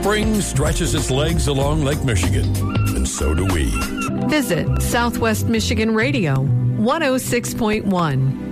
Spring stretches its legs along Lake Michigan, and so do we. Visit Southwest Michigan Radio, 106.1.